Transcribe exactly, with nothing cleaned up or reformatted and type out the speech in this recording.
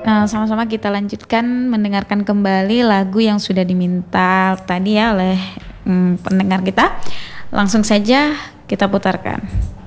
Nah, sama-sama kita lanjutkan mendengarkan kembali lagu yang sudah diminta tadi ya oleh hmm, pendengar kita. Langsung saja kita putarkan.